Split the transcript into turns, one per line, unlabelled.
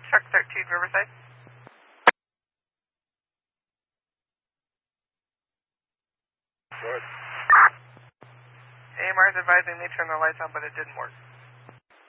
Truck 13, Riverside.
Good.
AMR is advising they turned the lights on, but it didn't work.